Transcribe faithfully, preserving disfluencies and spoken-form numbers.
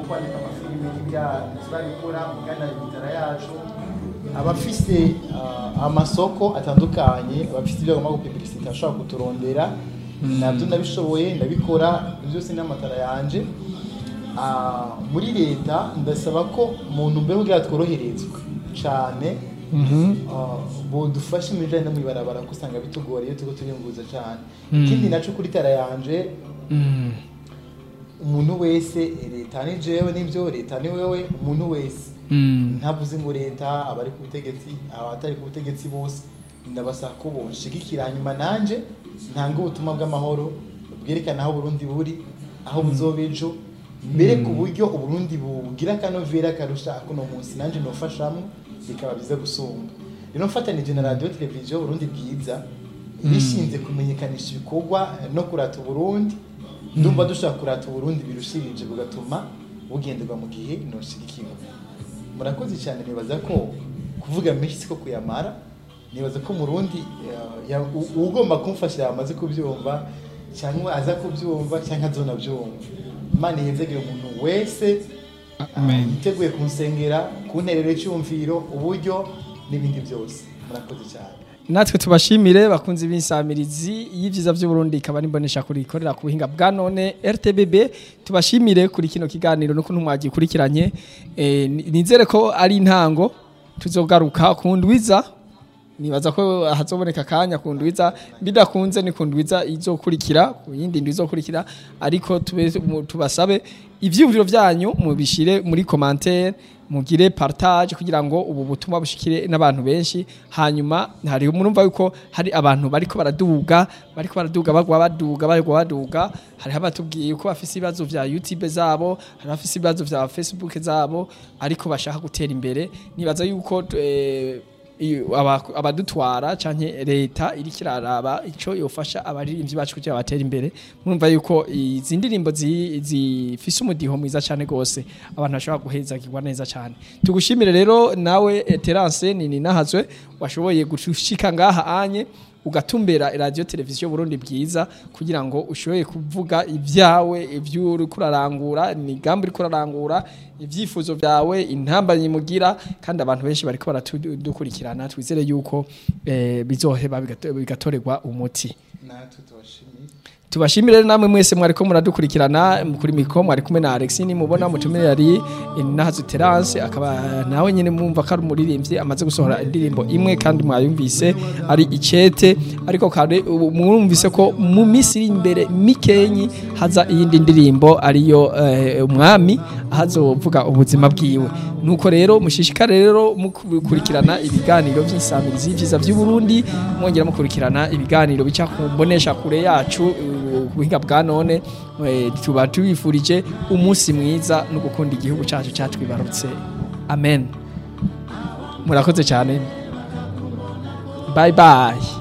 kwandika amafilime n'ibya turabikora mugana inzara yacu abafise uh, amasoko atandukanye abafise ibyo bagomba gupublicity ashobora kuturondera mm. nabyo ndabishoboye ndabikora byose n'amatara yanje uh, muri leta ndasaba ko umuntu mbe kugira tworoherezwe cyane mhm uh, bo dufashe mu bijanye no mwibarabara kusanga bitugora iyo tuko turiyunguza cyane ikindi mm. naco kuri tara yanje mm. umuntu wese leta ni jewe n'ibyo leta ni wewe umuntu wese mm. ntavuze ngo leta abari ku butegetsi abatari ku butegetsi bose ndabasaba ko bonshigikira nyuma nanje ntanga ubutumwa bw'amahoro bwerekana aho Burundi buri aho buzobejo mbere ku buryo uburundi bugira kanovera karusha kuno munsi nanje nofashamo bikaba biza gusumba rero mfatanije na radio televiziyo Burundi bwiza bishinze kumenyekanisha ibikorwa no kurata Burundi ndumva dushaka kurata Burundi birushirije bugatuma bugenderwa mu gihe noshigikirwa murakoze cyane nibaza ko kuvuga menshi siko kuyamara nibaza ko Murundi ugomba kumfasha yamaze kubyumva cyangwa aza kubyumva cyangwa azona byumva Imana yezegere umuntu wese amen yiteguye kunsengera kunterera cyumviro uburyo n'ibindi byose murakoze cyane natwe tubashimire bakunze b'insamirizi y'ivyiza by'u Burundi ikaba nimbonesha kuri ikorera ku buhinga bwa none R T B B tubashimire kuri kino kiganiro no kuntu mwagikurikiranye eh, nizere ko ari intango tuzogaruka kundwiza nibaza ko hazoboneka kanya kundwiza bidakunze ni kundwiza izokurikira yindi ndizokurikira ariko tubasabe ivyumviro byanyu mubishire muri commentaire mugire partage kugira ngo ubu butumwa bushikire n'abantu benshi hanyuma hari umurumva yuko hari abantu bariko baraduga bariko baraduga bagwa baduga bariko baduga hari abatubwiye uko bafise ibibazo vya YouTube zabo hari bafise ibibazo vya Facebook zabo ariko bashaka gutera imbere nibaza yuko eh, abadutwara canke leta iri kiraraba ico yofasha abaririmbyi bacu kugira batera imbere murumva yuko izi ndirimbo zifise umudiho mwiza cyane gose abantu bashobora guheza kigwa neza cyane tugushimire rero nawe Terence nini nahazwe washoboye gushika ngaha anye ugatumbera radio televiziyo Burundi bwiza kugira ngo ushoboye kuvuga ibyawe ivyuri kurarangura imigambi iri kurarangura ivyifuzo byawe intambanye mugira kandi abantu benshi bariko baradukurikirana twizere yuko eh, bizoheba bigatorerwa umuti natwe tubashimire tubashimire namwe mwese mwariko muradukurikirana kuri mikro mwari kumwe na Alexine mubona mutumire yari Nahazu Terence akaba nawe nyene mumva ko ari umuririmbyi amaze gusohora indirimbo imwe kandi mwayumvise ari icete ariko kandi mwumvise ko mu misiri imbere mikenyi haza iyindi ndirimbo ariyo umwami eh, hazovuga ubuzima bwiwe nuko rero mushishikare rero mukurikirana ibiganiro by'insamirizi y'ivyiza by'u Burundi mwongera mukurikirana ibiganiro bica kumbonesha kure yacu kuhinga bwa none tuba tubifurije umunsi mwiza no gukunda igihugu cyacu cyatwibarutse amen murakoze cyane bye bye.